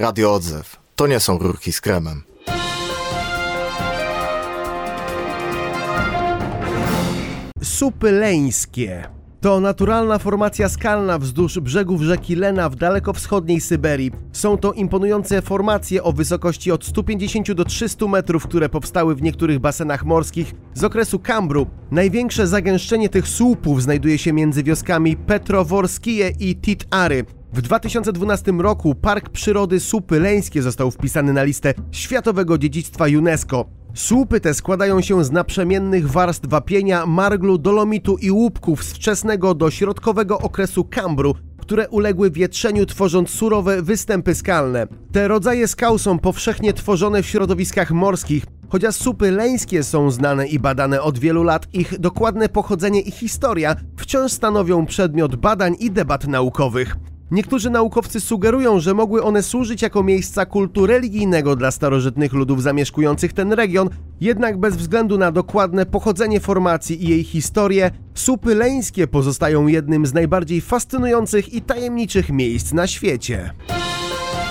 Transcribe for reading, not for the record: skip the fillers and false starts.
Radio Odzew. To nie są rurki z kremem. Supy leńskie to naturalna formacja skalna wzdłuż brzegów rzeki Lena w dalekowschodniej Syberii. Są to imponujące formacje o wysokości od 150 do 300 metrów, które powstały w niektórych basenach morskich z okresu Kambru. Największe zagęszczenie tych słupów znajduje się między wioskami Petroworskie i Tit-Ary. W 2012 roku Park Przyrody Supy Leńskie został wpisany na listę Światowego Dziedzictwa UNESCO. Słupy te składają się z naprzemiennych warstw wapienia, marglu, dolomitu i łupków z wczesnego do środkowego okresu Kambru, które uległy wietrzeniu, tworząc surowe występy skalne. Te rodzaje skał są powszechnie tworzone w środowiskach morskich. Chociaż supy leńskie są znane i badane od wielu lat, ich dokładne pochodzenie i historia wciąż stanowią przedmiot badań i debat naukowych. Niektórzy naukowcy sugerują, że mogły one służyć jako miejsca kultu religijnego dla starożytnych ludów zamieszkujących ten region, jednak bez względu na dokładne pochodzenie formacji i jej historię, supy leńskie pozostają jednym z najbardziej fascynujących i tajemniczych miejsc na świecie.